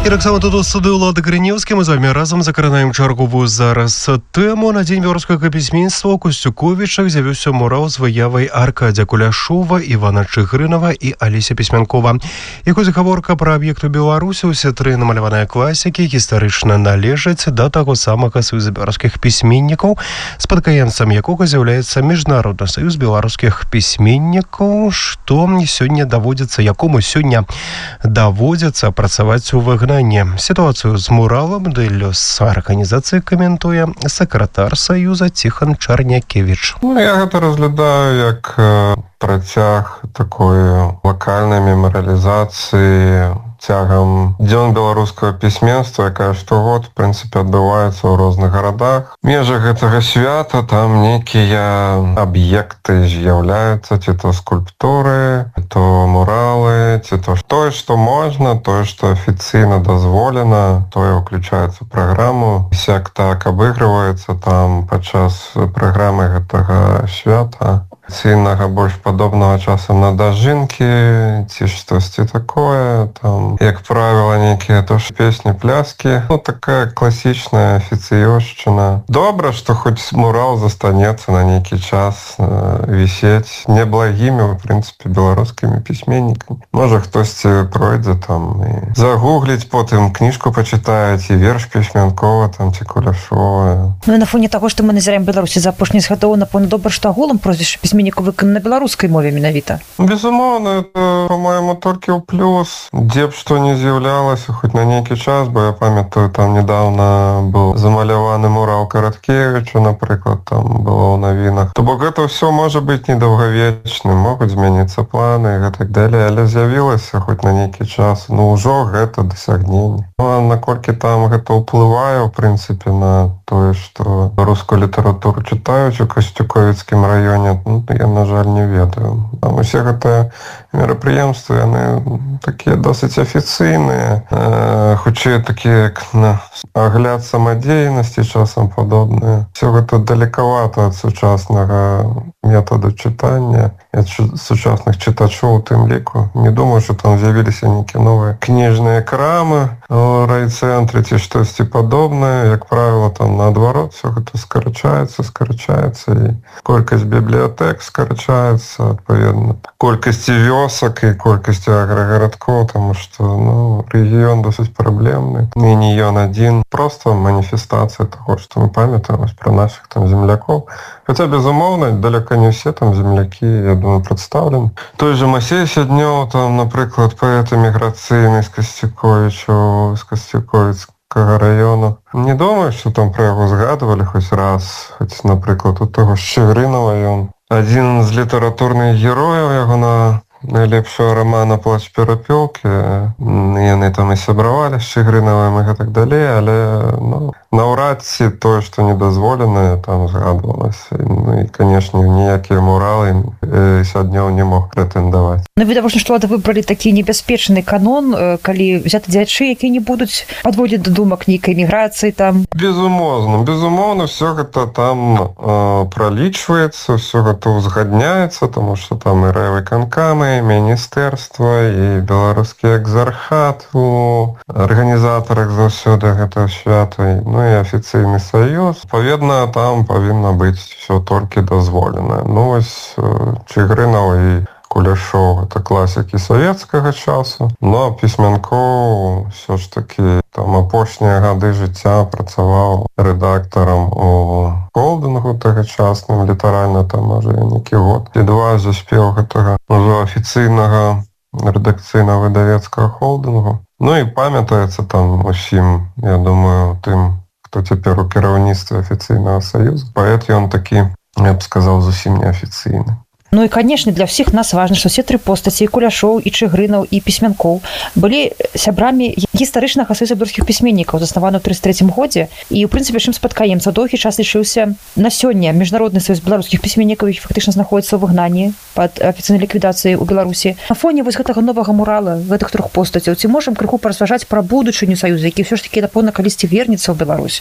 І таксама тут у студыі Ўлады Грынеўскі мы з вами разам закранаем чарговую зараз тэму. На дзень беларускага пісьменства ў Касцюковічах з'явіўся мурал з выявай Аркадзя Куляшова, Івана Чыгрынава і Алеся Пісьмянкова. І хоць гаворка пра аб'екты Беларусі, усе тры намаляваныя класікі гістарычна належаць да таго самага Саюза беларускіх пісьменнікаў, спадкаемцам якога з'яўляецца Міжнародны саюз беларускіх пісьменнікаў, што сёння даводзіцца, якому сёння даводзіцца працаваць у выгнанні. Ситуацию з муралом ды лёс арганізацыі каментуе сакратар Саюза Ціхан Чарнякевіч. Я гэта разглядаю як працяг такой лакальнай мемарыялізацыі цягам дзён беларускага пісьменства, якая штогод, в прынцыпе, адбываецца ў розных гарадах. В межах гэтага свята там нейкія аб'екты з'яўляюцца, ці то скульптуры, ці то муралы, ці то тое, што можна, тое, што афіцыйна дазволена, тое ўключаецца ў праграму. Сяк так абыгрываецца там падчас праграмы гэтага свята. Ціннага больш падобнага часам на дажынкі, ці штосьці такое, там, як правіла, нейкія то ж песні, пляскі. Такая класічная афіцыёшчына. Добра, што хоць мурал застанецца на нейкі час вісець неблагімі, в прынцыпе, беларускімі пісьменнікамі. Можа, хтосьці пройдзе там і загугліць, потым кніжку пачытае, ці верш Пісьмянкова, там, ці Куляшова. Ну і на фоне таго, што мы назіраем Беларусі за апошнія гадоў, напэўна, добра, што агулам прозвішча пісьменніку выканана на беларускай мове менавіта. Безумоўна, это, по-моему, толькі ў плюс. Дзе б што не з'яўлялася, хоць на нейкі час, бо я памятаю, там недавно быў замаляваны мурал Караткевіча, напрыклад, там было ў навінах. То бок гэта ўсё можа быць недаўгавечным, могуць змяніцца планы і гэтак далей, але з'явілася хоць на нейкі час. Ўжо гэта дасягненне. А наколькі там гэта ўплывае, в прынцыпе, на тое, што рускую літаратуру чытаюць у Касцюковіцкім раёне, я, на жаль, не ведаю. Там усе гэтыя мерапрыемствы, яны такія досыць афіцыйныя, хутчэй такія, як на агляд самадзейнасці часам падобныя. Всё гэта далекавата ад сучаснага методу чытання, ад сучасных чытачоў у тым ліку. Не думаю, што там з'явіліся нейкія новыя кніжныя крамы у райцэнтры ці штосьці падобнае. Як правіла, там наадварот, всё гэта скарачаецца, і колькасць бібліятэк скарачаецца, адпаведна. Колькасці вёсак і колькасці аграгарадкоў, таму што, рэгіён досыць праблемны. І не ён адзін. Просто маніфестацыя таго, што мы памятаем пра нашых там землякоў. Хаця, безумоўна, далёка не ўсе там землякі, я думаю, прадстаўлены. Той же Масей Сяднёў, там, напрыклад, паэт эміграцыйны з Касцюковічаў, з Касцюковіцкага раёну. Не думаю, што там пра яго згадывалі хоць раз, хоць, напрыклад, у таго ж Чыгрынава ён. Адзін з літаратурных герояў ягона найлепшого романа «Плач перапёлкі». Яны там і сябравалі з Чыгрынавым і гэтак далей, але наўрад ці тое, што недазволенае, там згадвалася. І, канешне, ніякія муралы Сяднёў не мог прэтэндаваць. Відавочна, што Лада выбралі такі небяспечны канон, калі взяты дзячы, якія не будуць падводзіць да думак нейкай міграцыі там. Безумоўна, все гэта там пралічваецца, все гэта узгадняецца, тому што там і райвыканкамы, міністэрства, і беларускі экзархат у арганізатарах заўсёды гэтага свята, і афіцыйны саюз. Адпаведна, там павінна быць все толькі дазволенае. Вось Чыгрынаў і Куляшоў — гэта класікі савецкага часу, но Пісьмянкоў ўсё ж такі там апошнія гады жыцця працаваў рэдактарам у холдынгу тагачасным, літаральна там, можа, нейкі год і два заспеў гэтага ўжо афіцыйнага рэдакцыйна-выдавецкага холдынгу. І памятаецца там усім, я думаю, тым, хто цяпер у кіраўніцтве афіцыйнага саюза. Паэт ён такі, я б сказаў, зусім неафіцыйны. І, канешне, для ўсіх нас важна, што все тры постаці, і Куляшоў, і Чыгрынаў, і Пісьмянкоў, былі сябрамі гістарычнага саюза беларускіх пісьменнікаў, заснаваны ў 33 годзе. І, у прынцыпе, чым спадкаемца доўгі час лічыўся на сёння Міжнародны саюз беларускіх пісьменнікаў, які фактычна знаходзіцца ў выгнанні пад афіцыйнай ліквідацыяй у Беларусі. На фоне вось гэтага новага мурала, гэтых трох постацяў, ці можам крыху паразважаць пра будучыню саюза, які ўсё ж такі, напэўна, калісьці вернецца ў Беларусь?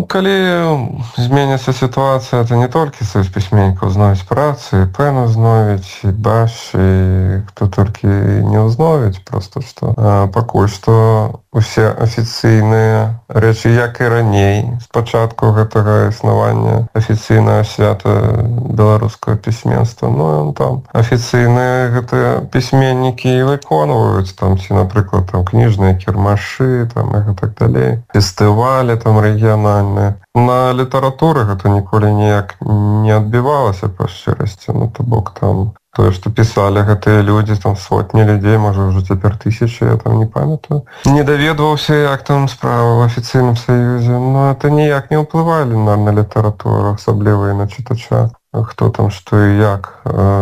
Калі зменіцца сітуацыя, то не толькі саюз пісьменнікаў зновіць працы, і пэну зновіць, і баш, і хто толькі не ўзновіць, проста што пакуль што усе афіцыйныя рэчы, як і раней, спачатку гэтага існавання афіцыйнага свята беларускага пісьменства. Ну, там афіцыйныя гэтыя пісьменнікі і выконваюць, там, ці, напрыклад, там, кніжныя кірмашы, там, і так далей, фестывалі там рэгіянальныя. На літаратуры гэта ніколі ніяк не адбівалася па шчырасці, ну, то бок там тое, што пісалі гэтыя людзі, там сотні людзей, можа, ўжо цяпер тысячы, я там не памятаю. Не даведваўся, як там справа в афіцыйным саюзе, но это ніяк не ўплывалі на літаратуру, асабліва і на чытача. Хто там што і як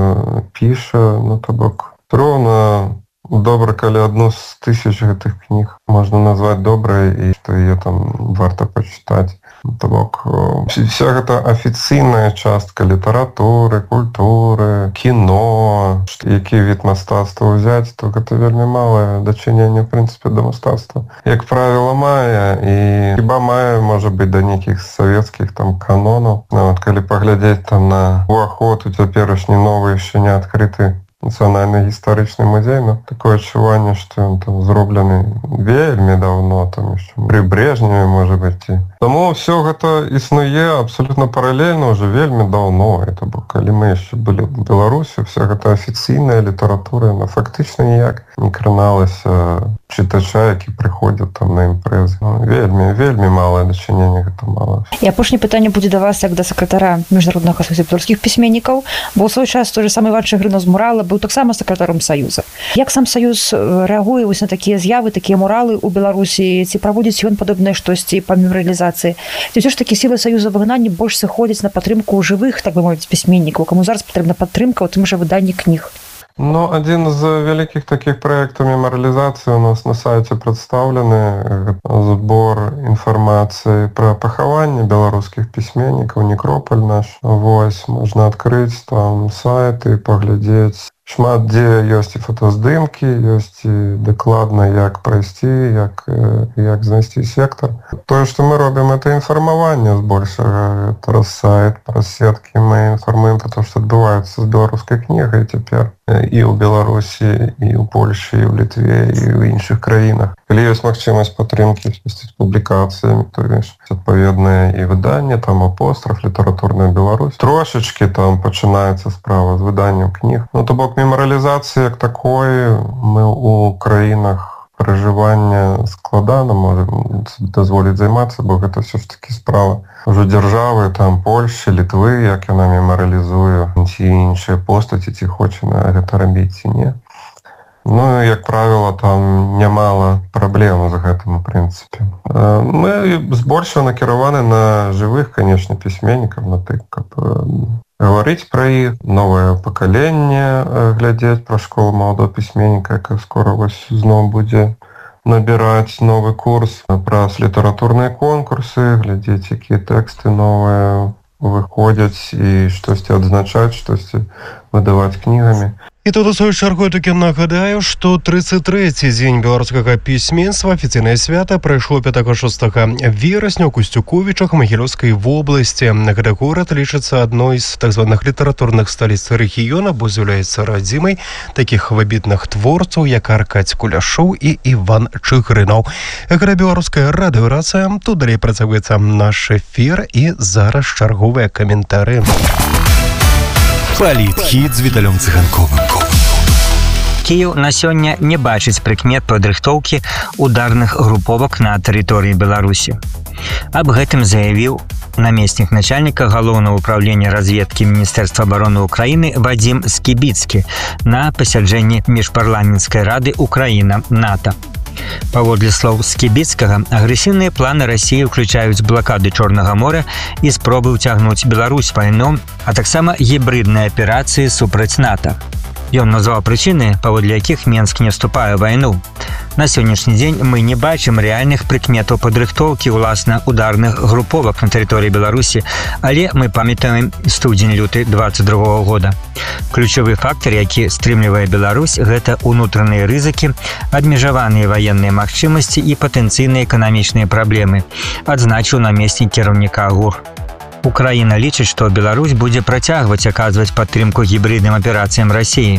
піша, ну, то бок, роўна добра, калі адну з тысяч гэтых кніг можна назваць добрай і што яе там варта пачытаць. То бок, вся гэта афіцыйная частка літаратуры, культуры, кіно, які від мастацтва ўзяць, то гэта вельмі малае дачыненне, в прынцыпе, да мастацтва. Як правіла, мае, і хіба мае, можа быць, да нейкіх савецкіх там канонаў. Нават калі паглядзець там на уваход у цяперашні новы, яшчэ не адкрыты нацыянальны гістарычны музей, но такое адчуванне, што ён там зроблены вельмі даўно, там яшчэ пры Брежневе, можа быць. Таму ўсё гэта існуе абсалютна паралельна ўжо вельмі даўно. Это бок, калі мы яшчэ былі ў Беларусі, вся гэта афіцыйная літаратура, яна фактычна ніяк не краналася чытача, які прыходзіў там на імпрэзы. Ну, вельмі малае дачыненне, гэта мала. І апошняе пытанне будзе да вас як да сакратара Міжнароднага саюза беларускіх пісьменнікаў, бо ў свой час той же самы Іван Чыгрынаў з Мурала быў таксама сакратаром саюза. Як сам саюз рэагуе на такія з'явы, такія муралы ў Беларусі? Ці праводзіць ён падобнае штосьці па мемарыялізацыі? Ці ўсё ж такі сілы саюза выгнання больш сыходзяць на падтрымку жывых, так бы мовіць, пісьменнікаў, каму зараз патрэбна падтрымка ў тым жа выданні кніг? Ну, адзін з вялікіх такіх праектаў мемарыялізацыі у нас на сайце прадстаўлены збор інфармацыі пра пахаванне беларускіх пісьменнікаў, некропаль наш. Вось, можна адкрыць там сайт і паглядзець. Шмат дзе ёсць і фотаздымкі, ёсць і дакладна, як прайсці, як знайсці сектар. Тое, што мы робім, это інфармаванне збольшага. Праз сайт, праз сеткі мы інфармуем пра то, што адбываецца з беларускай кнігай цяпер і ў Беларусі, і ў Польшы, і ў Літве, і ў іншых краінах. Калі ёсць магчымасць падтрымкі з публікацыямі, то ёсць адпаведнае і выданне, там апостраф, літаратурная Беларусь. Трошачкі там пачынаецца справа з выданнем кніг. Ну, то бок мемарыялізацыі як такой мы ў краінах пражывання складана можам дазволіць займацца, бо гэта ўсё ж такі справа ўжо дзяржавы, там Польшчы, Літвы, як яна мемарыялізуе, ці іншыя постаці, ці хоча на гэта рабіць, ці не. Ну, як правіла, там нямала праблем з гэтым, у прынцыпе. Мы збольшага накіраваны на жывых, канечне, пісьменнікаў, на тых, каб гаварыць пра іх, новае пакаленне глядзець пра школу маладого пісьменніка, якая скора вось зноў будзе набіраць новы курс праз літаратурныя конкурсы, глядзець, якія тэксты новыя выходзяць і штосьці адзначаць, штосьці выдаваць кнігамі. І тут у сваю чаргу я такі нагадаю, што 33-й дзень беларускага пісьменства, афіцыйнае свята, прайшло 5-6 верасня ў Кусцюковічах Магілёўскай вобласці. Гэты горад лічыцца адной з так званых літаратурных сталіц рэгіёна, бо з'яўляецца радзімай такіх выбітных творцаў, як Аркадзь Куляшоў і Іван Чыгрынаў. Гэта беларуская радыёрацыя. Тут далей працягваецца наш эфір і зараз чарговыя каментары. Палітхіт з Віталём Цыганковым. Кіеў на сёння не бачыць прыкмет падрыхтоўкі ударных груповак на тэрыторыі Беларусі. Аб гэтым заявіў намеснік начальніка галоўнага ўпраўлення разведкі Міністэрства абароны ўкраіны Вадзім Скібіцкі на пасяджэнні міжпарламенцкай рады Украіна-НАТО. Паводле слоў Скібіцкага, агрэсіўныя планы Расіі ўключаюць блакады Чорнага моря і спробы ўцягнуць Беларусь вайну, а таксама гібридныя аперацыі супраць НАТО. Ён назваў прычыны, паводле якіх Менск не вступае ў вайну. На сённяшні дзень мы не бачым рэальных прыкметаў падрыхтоўкі ўласна ударных груповак на тэрыторыі Беларусі, але мы памятаем студзень-люты 22 года. Ключовы фактор, які стрымлівае Беларусь, гэта ўнутраныя рызыкі, абмежаваныя ваенныя магчымасці і патэнцыйныя эканамічныя праблемы, адзначыў намеснік кіраўніка ГУР. Украіна лічыць, што Беларусь будзе працягваць аказваць падтрымку гібридным аперацыям Расіі.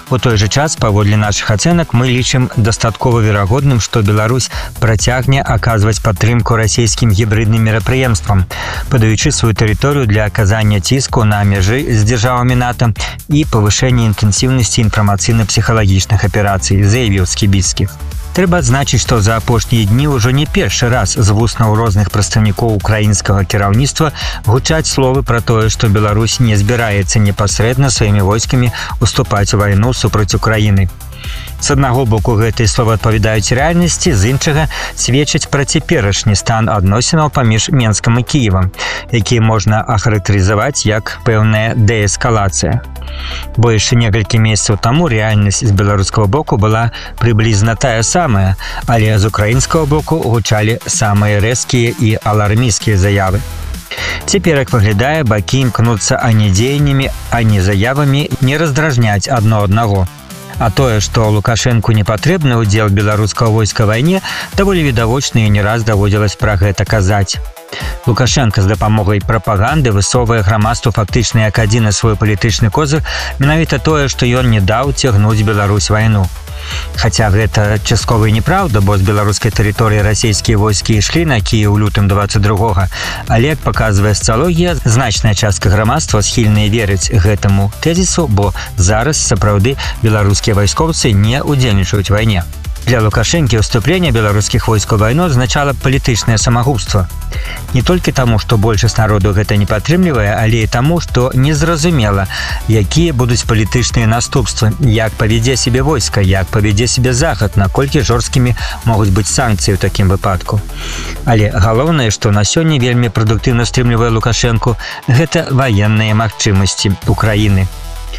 У той жа час, паводле нашых ацэнак, мы лічым дастаткова верагодным, што Беларусь працягне аказваць падтрымку расійскім гібрыдным мерапрыемствам, падаючы сваю тэрыторыю для аказання ціску на мяжы з дзяржавамі НАТО і павышэння інтэнсіўнасці інфармацыйна-псіхалагічных аперацый, заявіў Скібіцкі. Трэба адзначыць, што за апошнія дні ўжо не першы раз з вуснаў розных прадстаўнікоў украінскага кіраўніцтва гучаць словы пра тое, што Беларусь не збіраецца непасрэдна сваімі войскамі уступаць у вайну супраць Украіны. З аднаго боку, гэтыя словы адпавядаюць рэальнасці, з іншага сведчаць пра цяперашні стан адносінаў паміж Менскам і Кіевам, які можна ахарактарызаваць як пэўная дээскалацыя. Бо яшчэ некалькі месяцаў таму рэальнасць з беларускага боку была прыблізна тая самая, але з украінскага боку гучалі самыя рэзкія і алармісцкія заявы. Цяпер, як выглядае, бакі імкнуцца ані дзеяннямі, ані заявамі не раздражняць адно аднаго. А тое, што Лукашэнку не патрэбны ўдзел беларускага войска ў вайне, даволі відавочна і не раз даводзілася пра гэта казаць. Лукашенко з дапамогай прапаганды высоўвае грамадству фактычна як адзіны свой палітычны козыр менавіта тое, што ён не даў цягнуць Беларусь вайну. Хаця гэта часткова і неправда, бо з беларускай тэрыторыі расійскія войскі ішлі на Кіеў у лютым 22-го, але, як паказвае сацыялогія, значная частка грамадства схільная верыць гэтаму тэзісу, бо зараз сапраўды беларускія вайскоўцы не ўдзельнічаюць вайне. Для Лукашэнкі ўступлення беларускіх войскаў у вайну азначала палітычнае самагубства. Не толькі таму, што большасць народу гэта не падтрымлівае, але і таму, што незразумела, якія будуць палітычныя наступствы, як павядзе сябе войска, як павядзе сябе Захад, наколькі жорсткімі могуць быць санкцыі ў такім выпадку. Але галоўнае, што на сёння вельмі прадуктыўна стрымлівае Лукашэнку, гэта ваенныя магчымасці Украіны.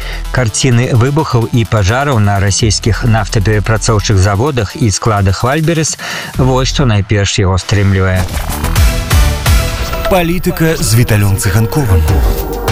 Карціны выбухаў і пажараў на расійскіх нафтаперапрацоўчых заводах і складах Вальберес – вось што найперш яго стрымлівае. Палітыка з Віталём Цыганковым.